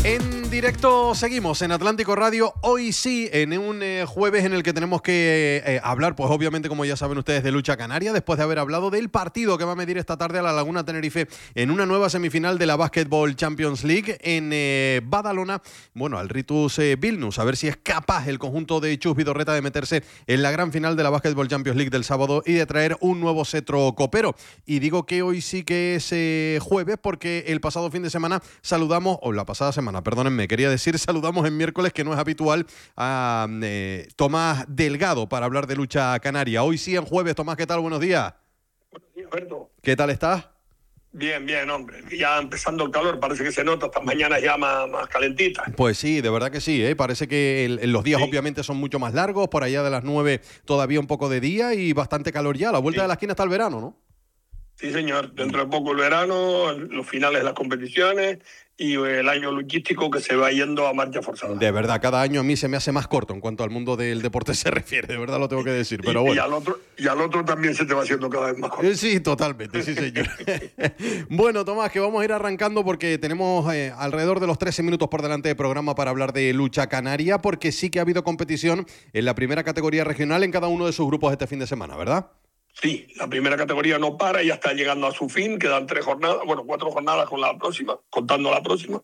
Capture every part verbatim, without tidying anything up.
En directo seguimos en Atlántico Radio, hoy sí, en un eh, jueves en el que tenemos que eh, hablar, pues obviamente, como ya saben ustedes, de lucha canaria, después de haber hablado del partido que va a medir esta tarde a la Laguna Tenerife en una nueva semifinal de la Basketball Champions League en eh, Badalona, bueno, al Ritus eh, Vilnius, a ver si es capaz el conjunto de Chus Vidorreta de meterse en la gran final de la Basketball Champions League del sábado y de traer un nuevo cetro copero. Y digo que hoy sí que es eh, jueves porque el pasado fin de semana saludamos, o la pasada semana, perdónenme, quería decir, saludamos en miércoles, que no es habitual, a eh, Tomás Delgado para hablar de lucha canaria. Hoy sí, en jueves. Tomás, ¿qué tal? Buenos días. Buenos días, Alberto. ¿Qué tal estás? Bien, bien, hombre. Ya empezando el calor, parece que se nota, estas mañanas ya más, más calentitas. Pues sí, de verdad que sí, ¿eh? Parece que el, los días sí. obviamente son mucho más largos, por allá de las nueve todavía un poco de día y bastante calor ya. A la vuelta sí. de la esquina está el verano, ¿no? Sí, señor. Dentro de poco el verano, los finales de las competiciones y el año luchístico que se va yendo a marcha forzada. De verdad, cada año a mí se me hace más corto en cuanto al mundo del deporte se refiere, de verdad lo tengo que decir, pero y, bueno. Y al, otro, y al otro también se te va haciendo cada vez más corto. Sí, totalmente, sí, señor. Bueno, Tomás, que vamos a ir arrancando porque tenemos eh, alrededor de los trece minutos por delante de programa para hablar de lucha canaria, porque sí que ha habido competición en la primera categoría regional en cada uno de sus grupos este fin de semana, ¿verdad? Sí, la primera categoría no para, ya está llegando a su fin, quedan tres jornadas, bueno, cuatro jornadas con la próxima, contando la próxima,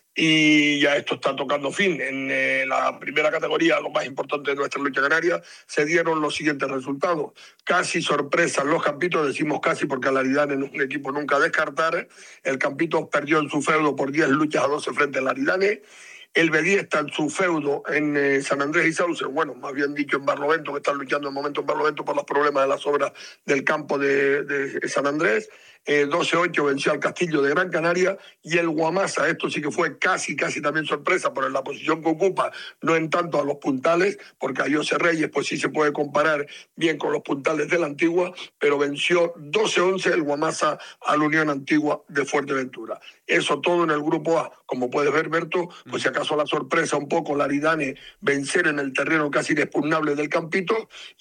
y ya esto está tocando fin. En eh, la primera categoría, lo más importante de nuestra lucha canaria, se dieron los siguientes resultados. Casi sorpresa en los Campitos, decimos casi porque Laridane es un equipo nunca a descartar. El Campitos perdió en su feudo por diez luchas a doce frente a Laridane. El Bedí está en su feudo en eh, San Andrés y Sauce, bueno, más bien dicho en Barlovento, que están luchando en el momento en Barlovento por los problemas de las obras del campo de, de San Andrés. Eh, doce ocho venció al Castillo de Gran Canaria y el Guamasa, esto sí que fue casi, casi también sorpresa por la posición que ocupa, no en tanto a los puntales, porque a José Reyes pues sí se puede comparar bien con los puntales de la Antigua, pero venció doce once el Guamasa a la Unión Antigua de Fuerteventura. Eso todo en el grupo A. Como puedes ver, Berto, pues si acaso la sorpresa un poco, Laridane vencer en el terreno casi inexpugnable del Campito,